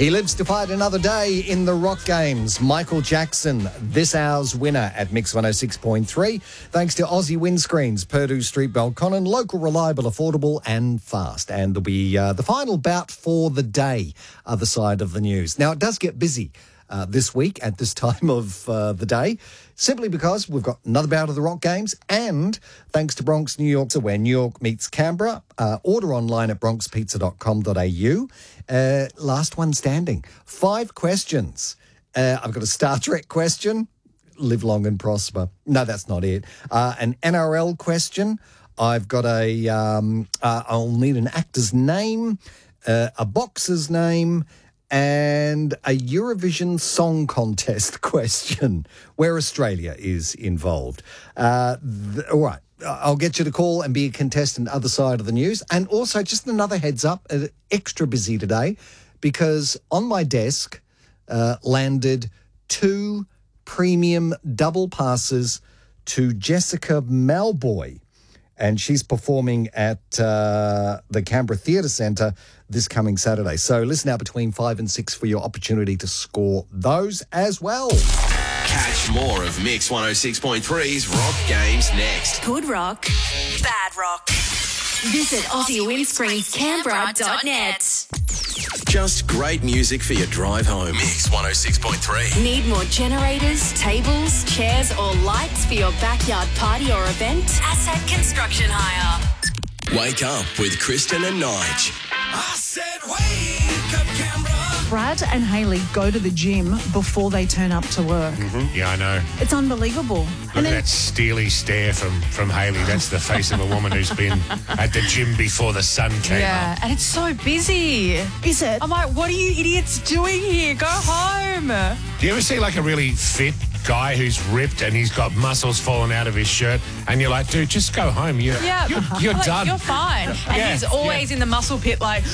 He lives to fight another day in the Rock Games. Michael Jackson, this hour's winner at Mix 106.3. Thanks to Aussie Windscreens, Purdue Street, Belconnen, local, reliable, affordable and fast. And there'll be the final bout for the day, other side of the news. Now, it does get busy this week at this time of the day, simply because we've got another bout of the Rock Games, and thanks to Bronx New York, where New York meets Canberra. Order online at bronxpizza.com.au. Last one standing. 5 questions. I've got a Star Trek question. Live long and prosper. No, that's not it. An NRL question. I've got I'll need an actor's name, a boxer's name, and a Eurovision Song Contest question where Australia is involved. All right. I'll get you to call and be a contestant other side of the news. And also, just another heads up, extra busy today, because on my desk landed 2 premium double passes to Jessica Malboy. And she's performing at the Canberra Theatre Centre this coming Saturday. So listen out between 5 and 6 for your opportunity to score those as well. Catch more of Mix 106.3's Rock Games next. Good rock, bad rock. Visit AussieWindscreensCanberra.net. Just great music for your drive home. Mix 106.3. Need more generators, tables, chairs or lights for your backyard party or event? Asset Construction Hire. Wake up with Kristen and Nige. I said wake up, Canberra. Brad and Hayley go to the gym before they turn up to work. Mm-hmm. Yeah, I know. It's unbelievable. Look at that steely stare from Hayley. That's the face of a woman who's been at the gym before the sun came up. Yeah, and it's so busy. Is it? I'm like, what are you idiots doing here? Go home. Do you ever see like a really fit guy who's ripped and he's got muscles falling out of his shirt and you're like, dude, just go home. You're like, done. You're fine. And he's always in the muscle pit like,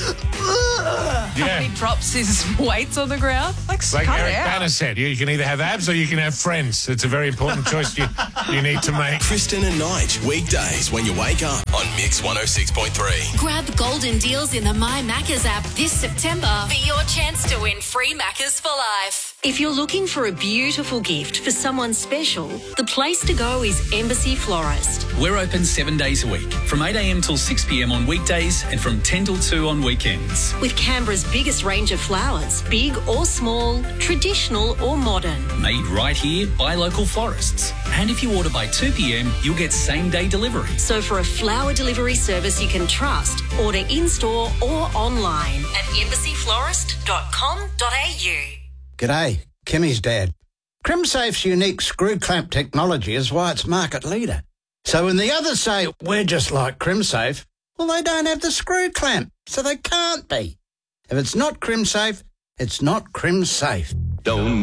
and he drops his weights on the ground. Like Eric cut it out. Banner said, you can either have abs or you can have friends. It's a very important choice you need to make. Kristen and Nige, weekdays when you wake up on Mix 106.3. Grab golden deals in the My Maccas app this September for your chance to win free Maccas for life. If you're looking for a beautiful gift for someone special, the place to go is Embassy Florist. We're open 7 days a week, from 8 a.m. till 6 p.m. on weekdays and from 10 till 2 on weekends. With Canberra's biggest range of flowers, big or small, traditional or modern. Made right here by local florists. And if you order by 2 p.m, you'll get same-day delivery. So for a flower delivery service you can trust, order in-store or online at embassyflorist.com.au. G'day, Kimmy's dad. CrimSafe's unique screw clamp technology is why it's market leader. So when the others say, we're just like CrimSafe, well, they don't have the screw clamp, so they can't be. If it's not CrimSafe, it's not CrimSafe. Don't